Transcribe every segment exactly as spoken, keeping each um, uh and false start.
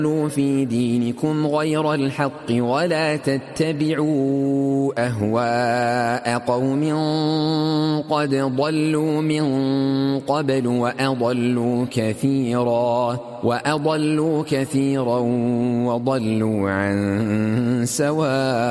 في دينكم غير الحق ولا تتبعوا أهواء قوم قد ضلوا من قبل وأضلوا كثيرا وأضلوا كثيرا وضلوا عن سواء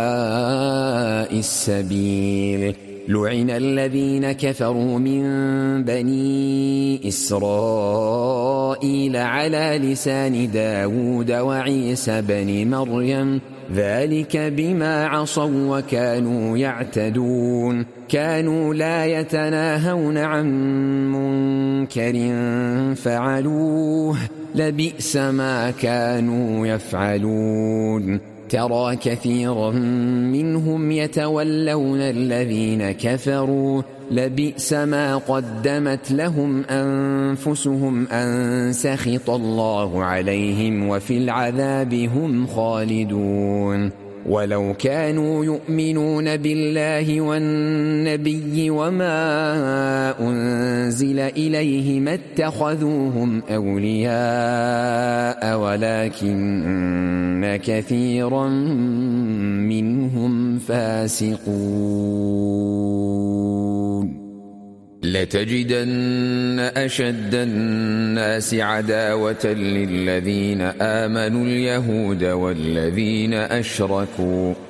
السبيل. لعن الذين كفروا من بني إسرائيل على لسان داود وعيسى بن مريم ذلك بما عصوا وكانوا يعتدون. كانوا لا يتناهون عن منكر فعلوه لبئس ما كانوا يفعلون. ترى كثيرا منهم يتولون الذين كفروا لبئس ما قدمت لهم أنفسهم أن سخط الله عليهم وفي العذاب هم خالدون. ولو كانوا يؤمنون بالله والنبي وما أنزل إليه ما اتخذوهم أولياء ولكن كثيرا منهم فاسقون. لتجدن أشد الناس عداوة للذين آمنوا اليهود والذين أشركوا